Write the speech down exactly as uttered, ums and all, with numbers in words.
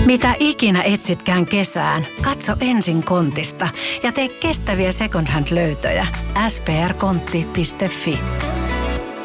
Mitä ikinä etsitkään kesään, katso ensin Kontista ja tee kestäviä second hand löytöjä. s p r kontti piste f i